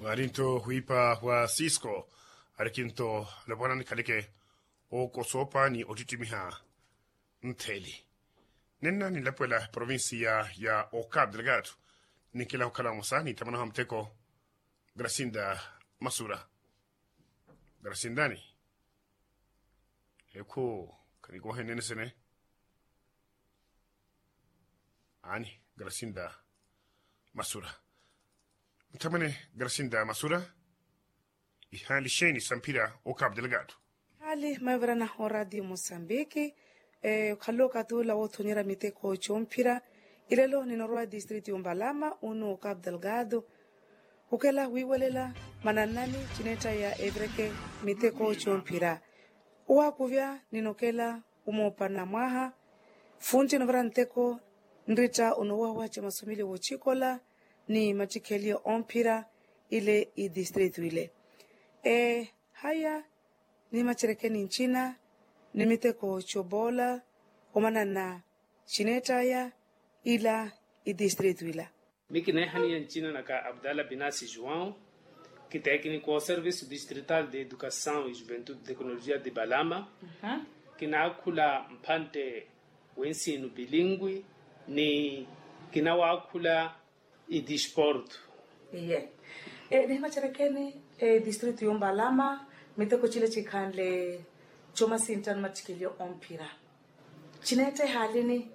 arinto huipa wa Cisco arikinto labwana ni kalike o kosopa ni otitimiha mteli nena ni lapwela provincia ya Cabo Delgado ni kila hukala musani tamana hamteko Gracinda Masura Gracindani eko kaniko henene sene ani Gracinda Masura mtamane Gracinda Masura ihali sheni sampira o Cabo Delgado hali mavrana ho radio Mozambique khaloka tu la wothonyera miteko chompira ilelo ni norwa district Umbalama uno Cabo Delgado ukela wiwelela mananani chineta ya evreke miteko chompira uwa kuvya ninokela umopana mwaha funti novra nteko ndrita unowa wache masumile wochikola ni matikeli ompira ile I district ile haya ni macherekeni nchina ni miteko chobola omana na chineta ya ila I district ile Miki na hani ya nchina naka Abdallah Binasi João, que técnico ao Serviço Distrital de Educação e Juventude e Tecnologia de Balama, que na akula mpante wensino bilingui, ni kina wakula I disporto. Iye. Ni macherekeni district Umbalama, miteko chile chikanle choma sintan matikilio ompira. Chinete halini?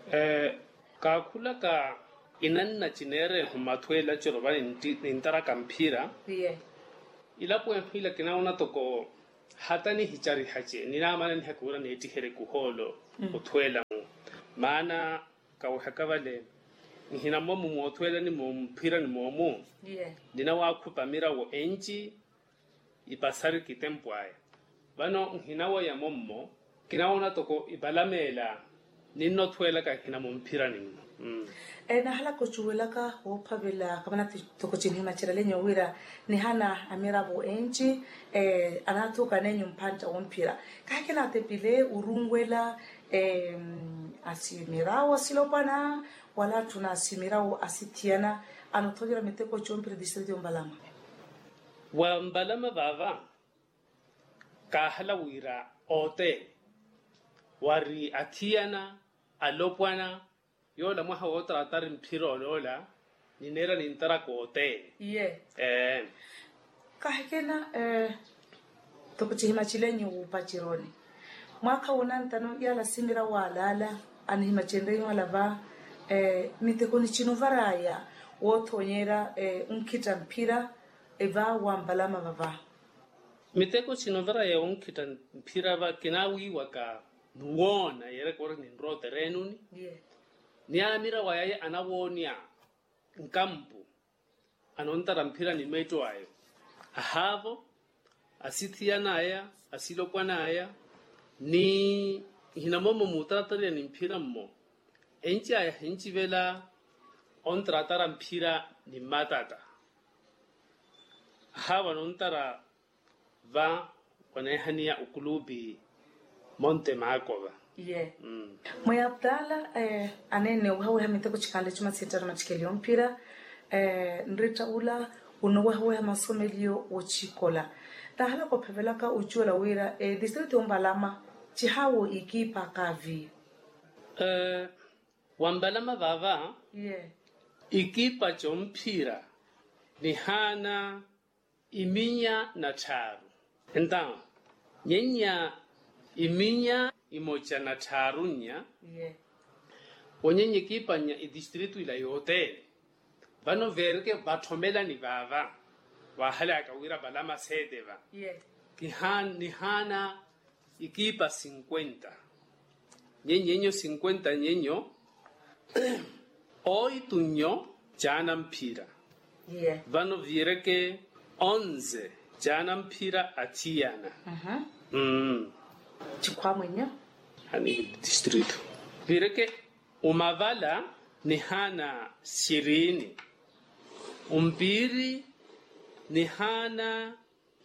Ka akula ka inanna chinere humatwela chorobani nintara kampira. Iye. Ila hila kina una toko hatani hichari hache. Nina mana nihakura neti here kuholo utwela mu. Maana kawahakavale hina momu muotwela ni mpira ni momu. Iye. Nina wakupa mira wo enchi ipasari kitempuae. Bano hina wa ya momo kina una toko ibalamela nino twela ka hina mpira ni mo. Na hala kuchuwela ka hopavela kamana toko chini machirale nyowira ni hana amira bo enchi anatoka nenyu mpanta ompira kakena tepile urungwela asimirawo asilopana wala tuna asimirawo asitiana anotojera miteko chompira district Umbalama wa Mbalama bava ka hala wira ote wari atiana alopwana yola mwaha wotra atari mpiro lola ninera nintara kote. Iye. Kahekena toko chihima chilenyo upachironi. Mwaka unantano yala simira walala anihima chendenyo alava miteko ni chinovaraya wothonyera unkita mpira eva wa Mbalama bava. Miteko chinovaraya unkita mpira va kinawi waka nuona yere kore ninro terenuni. Yeah. Niamira wayaye anawonia nkampu anontara mpira ni meito ayo ahavo asitiana aya asilokwana aya ni hinamomo mutatari ni mpira mmo enchi aya henchi vela ontratara mpira ni matata ahava nontara va wanehania ukulubi Monte Makova. Yeah. Moya Abdala anene uhawe miteko chikale chuma sitara matikeli ompira nrita ula unowe masomelio ochikola tahala ko phevela ka uchuela wira district Umbalama chihawo ikipa kavi Wambalama bava yeah ikipa chompira ni hana iminya na taru ndang nyenya iminya imocha na tarunya yeah onyenye kipanya I district ila yote vano verke bathomela ni bava wahala kawira Balama sedeva yeah ni hana ikipa 50 nyenyo 50 nyenyo oi tunyo jana mpira yeah vano vireke 11 jana mpira atiana chikwamwenyo hani district vireke umavala ni hana 20 umpiri ni hana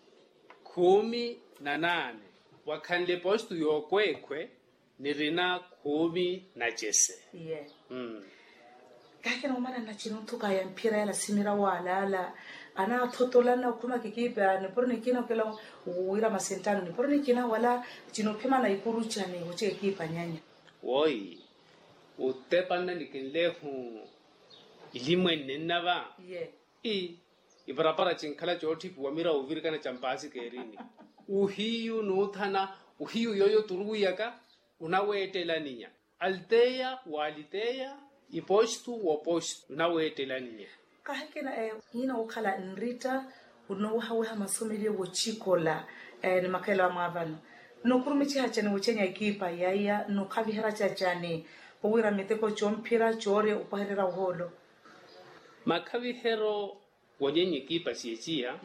18 wakhanle postu yokwekwe nirina 19 yeah kake na umana na chino tuka ya mpira ya la simira wala ana thotolana kuma kikipa ni porni kina kela uira masentano ni porni kina wala chino pima na ikuru chane uche kipa nyanya woi utepanna nikinlehu ilimwe nenava ibarabara chinkala choti kuamira uvirikana champasi kerini uhiyu nuthana uhiyu yoyo turuyaka unawetela ninya alteya waliteya ipostu wopostu unawetela ninya kaheke na ina ukala nrita unohawe masomele wochikola ni makela wa mavano no kurumichi hachane wochenya ikipa yaya no kavihera chachane uwira meteko chompira chore upaherera uholo makavihero wonyenye kipa siechia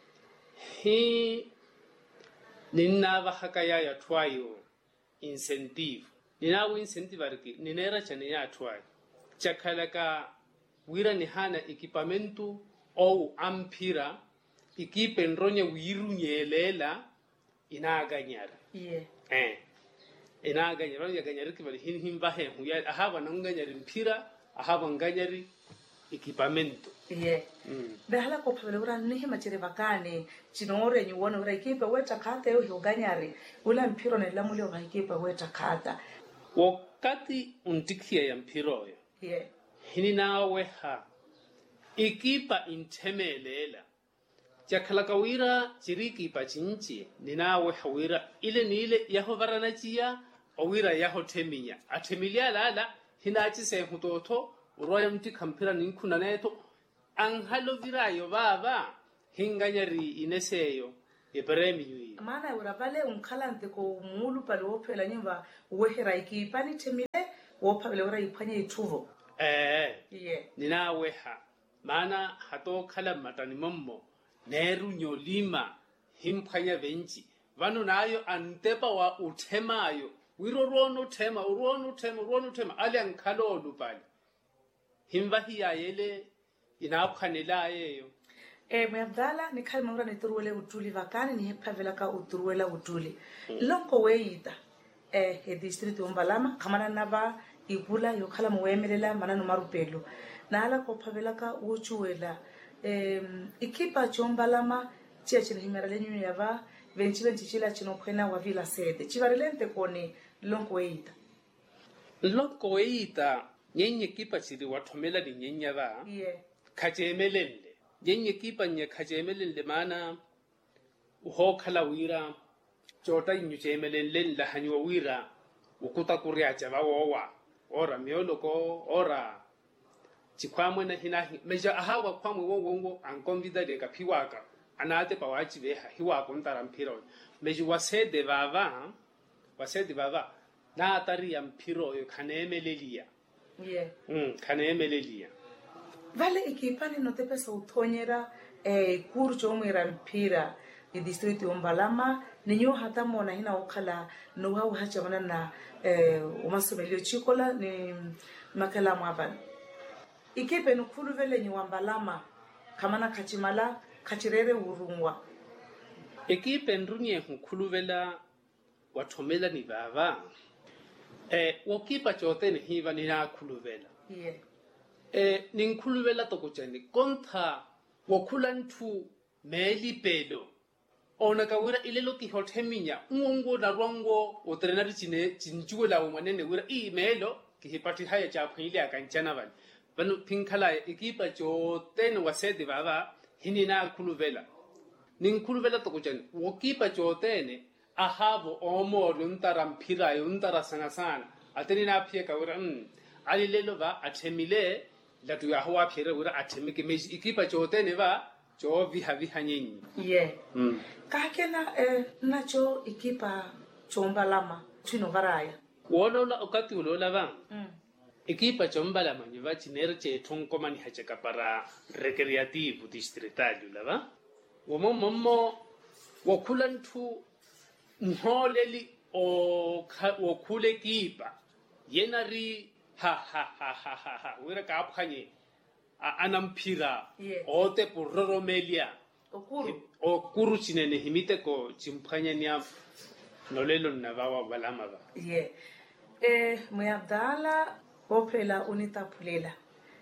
hi ninava hakaya ya twayo incentive ninawo incentive ariki ninera chane ya twayo chakalaka wira ni hana equipamento ou ampira ikipe ndronye wirunyelela inaganyara inaganyara yaganyara kibali hinhimba he huya ahaba nanganyari mpira ahaba nganyari equipamento behala ko phabele ura nehe machere bakane chinore nyi wona ura ikipe weta khata yo hoganyari ula mpiro ne lamule wa ikipe weta khata wakati untikia ya mpiro yo hini nawe ha ikipa intemelela chakalaka wira chiriki pa chinchi ninawe hawira ile ni ile yaho varanachiya owira yaho teminya atemilia lala hinachi se hutoto uroya mti kampira ninkuna neto anghalo virayo baba hinganyari ineseyo epremi yui maana urabale umkhalante ko mulu pale wophela nyumba wehera ikipa ni temile wophele ura iphanye ithuvo ninawe ha maana hato khala matani mommo neru nyolima himphanya benchi vanu nayo antepa wa uthemayo wiro rono tema ali ankhalo pale himvahi yele inaphanela yeyo Abdalla ni khalma ura nituruele utuli vakani ni hephavela ka uturuela utuli lonko weita district umbalama khamana naba ibula yokhala moemelela manano marupelo nala ko phavela ka uchuela ikipa chombalama chechini himera lenyu yava venchive chichila chinokhwena wa vila sede chivarelente kone lonko weita nyenye kipa chiri wathomela ni nyenya va khajemelele nyenye kipa nye khajemelele maana uhokhala wira chota inyu chemelele la hanywa wira ukuta kuria chava wowa ora mioloko ora chikwamwe na hinahi meja ahawa kwamwe wongo ankonvida de kapiwaka anate pawachi veha hiwa kontara mpiro meji wasede baba na atari ya mpiro yo kanemelelia kanemelelia vale ikipani no tepesa uthonyera kurcho umira mpira di district umbalama ninyo hata mona hina ukhala no hawo hacha mana na umasomelio chikola ni makala mwabana ikipe nukhulu vele nyi wambalama khamana khachimala khachirere urungwa ikipe ndrunye nkhulu vela wathomela ni baba wokipa chote ni hiva ni na khulu vela ni nkhulu vela tokuchani kontha wokhula nthu meli pelo ona kawira ilelo ki hotheminya ungo na rwango otrenari chine chinchuela umanene wira imelo ki hipati haya cha phile akanchana bani banu pinkhala ikipa chote ni wasede baba hinina khuluvela ninkhuluvela tokuchani wokipa chote ne ahavo omo luntara mphira yuntara sangasana ateni na phie kawira ali lelo ba athemile latu ya hawa phire wira athemike meji ikipa chote ne ba cho viha nyinyi kakena nacho ikipa chombalama chino varaya wonola okati ulola ba ikipa chombalama nyiva chinere che thonkomani hacheka para recreativo distrital lava womomo wokulantu nholeli wokhule kipa yenari ha wira ka aphanye anamphira ote pororomelia okuru chinene himite ko chimphanya nya nolelo navawa balama ba Abdalla ophela unitaphulela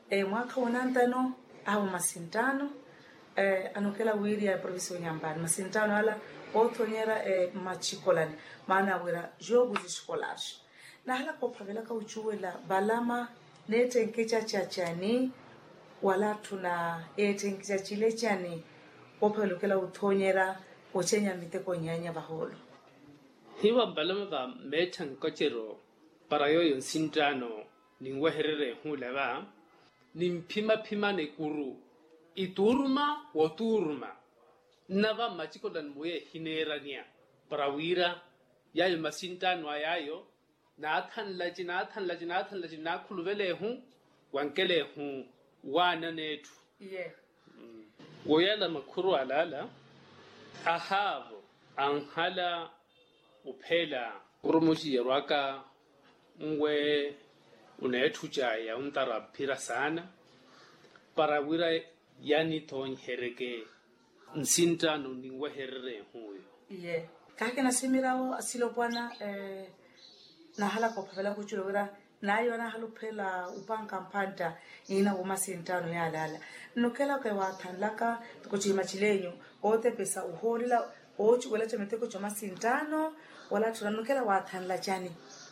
mwaka unantano au masintano anokela wiri ya provinsi Nyambani masintano ala otonyera machikolani maana wira jogu ziskolars na hala ko pavela ka uchuwela balama nete nkecha chachani wala tuna ete nkecha chile chani opelukela uthonyera ochenya miteko nyanya baholo hiwa balama ba metang kochero para yoyo sintano ningweherere hulaba nimpima ne kuru iturma woturma nava machikolan muye hinerania prawira yayo masintano ayayo nathan laji na khuluvele hu wankele hu wana netu woyala makhuru alala ahavo anhala uphela urumushi yerwaka ngwe unethuchaya untara phira sana para wira yani thonhereke nsintano ningwe herere huyo kake na simirawo asilo bwana na hala ko phela kuchulora nayo na haluphela upanka mpanta ina umasintano yalala nokela ke wathandlaka kuchima chilenyo ote pesa uholila ochukwela chemeteko choma sintano wala tunanokela wathandla chani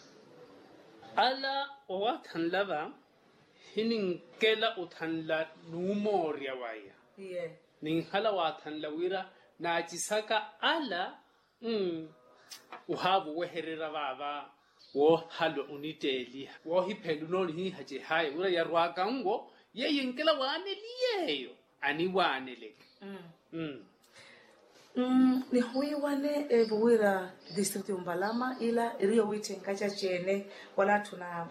ala wathandlava hininkela uthandla numoria waya ninghala wathandla wira na chisaka ala uhavu weherera baba wo halo uniteli wo hiphelu noni hi haje haye ura yarwaka ngo yeyinkela wane liyeyo ani wane le ni hui wane buwira district Mbalama ila iriyo wite nkacha chene wala tuna